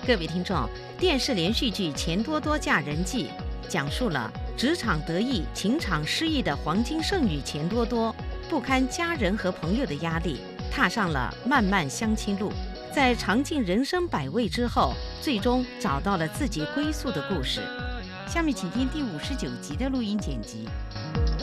各位听众，电视连续剧《钱多多嫁人记》讲述了职场得意、情场失意的黄金剩女钱多多，不堪家人和朋友的压力，踏上了漫漫相亲路。在尝尽人生百味之后，最终找到了自己归宿的故事。下面请听第59集的录音剪辑。